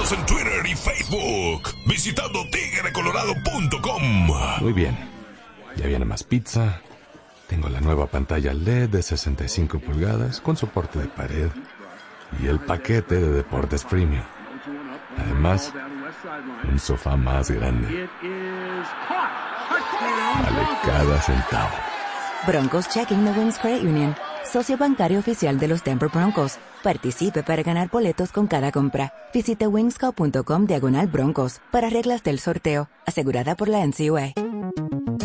Síguenos en Twitter y Facebook visitando tigrecolorado.com. Muy bien. Ya viene más pizza. Tengo la nueva pantalla LED de 65 pulgadas con soporte de pared y el paquete de deportes premium. Además, un sofá más grande. Vale cada centavo. Broncos Checking the Wings Credit Union, socio bancario oficial de los Denver Broncos. Participe para ganar boletos con cada compra. Visite wingsco.com/Broncos para reglas del sorteo, asegurada por la NCUA.